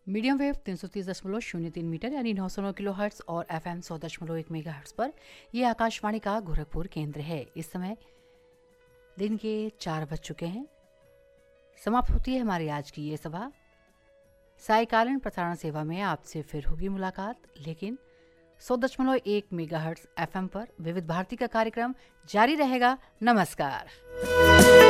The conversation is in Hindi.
मीडियम वेव 330.03 मीटर यानी 909 किलोहर्ट्ज़ और FM 100.1 मेगाहर्ट्ज़ पर यह आकाशवाणी का गोरखपुर केंद्र है। इस समय दिन के 4 बज चुके हैं। समाप्त होती है हमारी आज की ये सभा। सायकालीन प्रसारण सेवा में आपसे फिर होगी मुलाकात, लेकिन 100.1 मेगाहर्ट्ज़ FM पर विविध भारती का कार्यक्रम जारी रहेगा। नमस्कार।